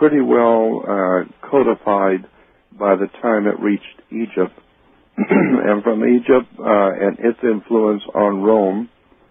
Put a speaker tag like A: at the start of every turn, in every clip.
A: pretty well codified by the time it reached Egypt. And from Egypt and its influence on Rome,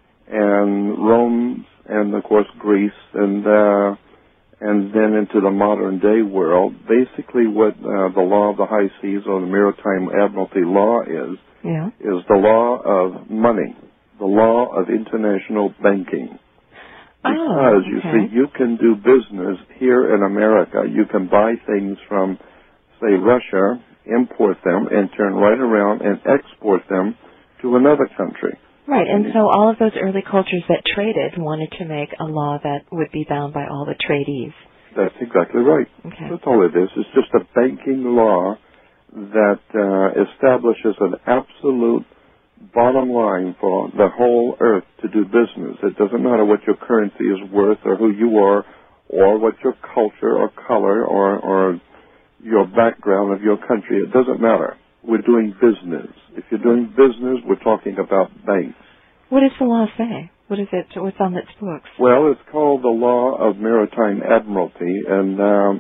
A: and of course Greece, and then into the modern day world. Basically, what the law of the high seas or the maritime admiralty law is the law of money, the law of international banking. Because you see, you can do business here in America. You can buy things from, say, Russia, import them, and turn right around and export them to another country.
B: Right, and so all of those early cultures that traded wanted to make a law that would be bound by all the tradies.
A: That's exactly right.
B: Okay.
A: That's all it is. It's just a banking law that establishes an absolute bottom line for the whole earth to do business. It doesn't matter what your currency is worth or who you are or what your culture or color or your background of your country. It doesn't matter. We're doing business. If you're doing business, we're talking about banks.
B: What does the law say? What is it? What's on its books?
A: Well, it's called the Law of Maritime Admiralty, and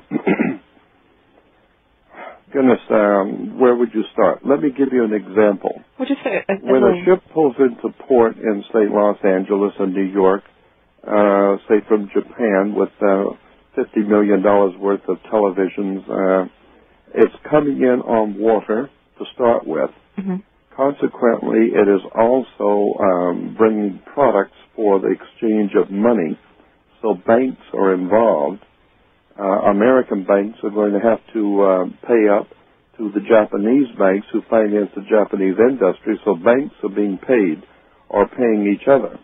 A: where would you start? Let me give you an example.
B: Well, just
A: when a ship pulls into port in, say, Los Angeles and New York, say from Japan with $50 million worth of televisions, it's coming in on water to start with.
B: Mm-hmm.
A: Consequently, it is also bringing products for the exchange of money. So banks are involved. American banks are going to have to pay up to the Japanese banks who finance the Japanese industry. So banks are being paid or paying each other.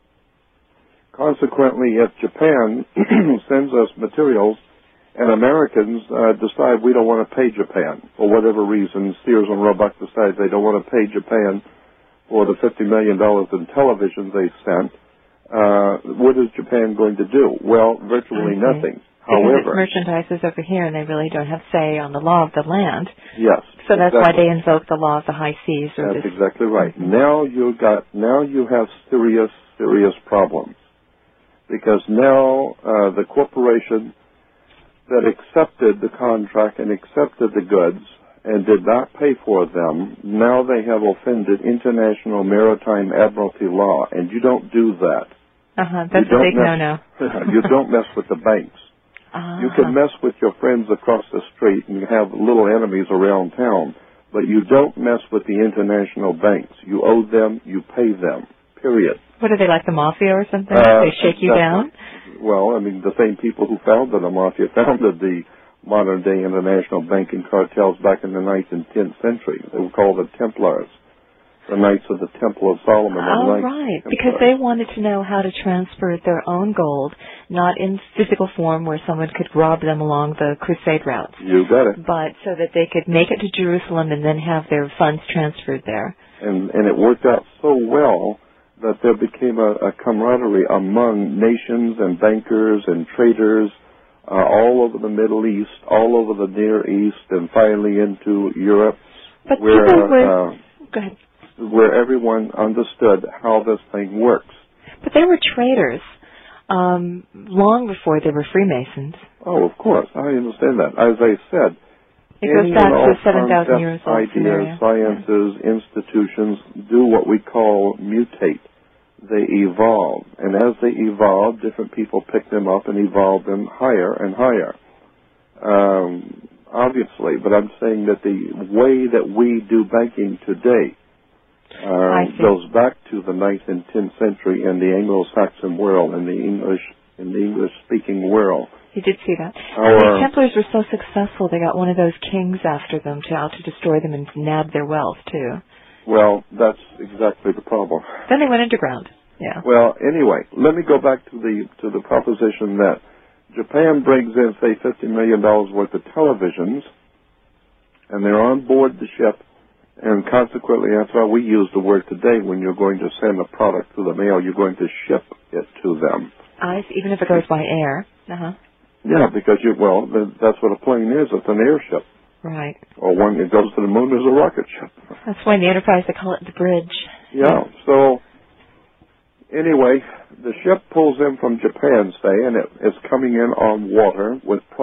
A: Consequently, if Japan sends us materials and Americans decide we don't want to pay Japan for whatever reason, Sears and Roebuck decide they don't want to pay Japan for the $50 million in television they sent, what is Japan going to do? Well, virtually nothing.
B: However, because it's merchandise is over here and they really don't have say on the law of the land.
A: Yes.
B: So that's why they invoke the law of the high seas. Or
A: that's exactly right. Now you have serious problems. Because now the corporation that accepted the contract and accepted the goods and did not pay for them, now they have offended international maritime admiralty law, and you don't do that.
B: That's a big no-no.
A: You don't mess with the banks. You can mess with your friends across the street and have little enemies around town, but you don't mess with the international banks. You owe them, you pay them, period.
B: What are they, like the mafia or something? They shake you down?
A: Well, I mean, the same people who founded the mafia founded the modern-day international banking cartels back in the 9th and 10th century. They were called the Templars, the Knights of the Temple of Solomon.
B: Right, because they wanted to know how to transfer their own gold, not in physical form where someone could rob them along the crusade routes.
A: You got it.
B: But so that they could make it to Jerusalem and then have their funds transferred there.
A: And it worked out so well that there became a camaraderie among nations and bankers and traders all over the Middle East, all over the Near East, and finally into Europe,
B: but
A: where
B: go ahead.
A: Where everyone understood how this thing works.
B: But they were traders long before they were Freemasons.
A: Oh, of course. I understand that. As I said,
B: it goes back to 7,000 years old.
A: Ideas, sciences, institutions do what we call mutate. They evolve. And as they evolve, different people pick them up and evolve them higher and higher. Obviously, but I'm saying that the way that we do banking today goes back to the 9th and 10th century in the Anglo-Saxon world, in the English-speaking world.
B: You did see that. The Templars were so successful, they got one of those kings after them to destroy them and nab their wealth, too.
A: Well, that's exactly the problem.
B: Then they went underground. Yeah.
A: Well, anyway, let me go back to the proposition that Japan brings in, say, $50 million worth of televisions, and they're on board the ship, and consequently, that's why we use the word today. When you're going to send a product through the mail, you're going to ship it to them.
B: Even if it goes by air.
A: Yeah, because that's what a plane is. It's an airship.
B: Right.
A: Or when it goes to the moon, there's a rocket ship.
B: That's why in the Enterprise they call it the bridge.
A: Yeah. So anyway, the ship pulls in from Japan, say, and it's coming in on water with